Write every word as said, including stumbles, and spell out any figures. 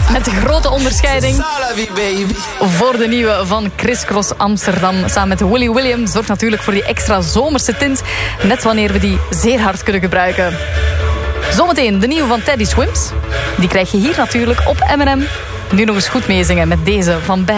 Met de grote onderscheiding voor de nieuwe van Criss Cross Amsterdam. Samen met Willy William zorgt natuurlijk voor die extra zomerse tint. Net wanneer we die zeer hard kunnen gebruiken. Zometeen de nieuwe van Teddy Swims. Die krijg je hier natuurlijk op M en M. Nu nog eens goed meezingen met deze van Bad.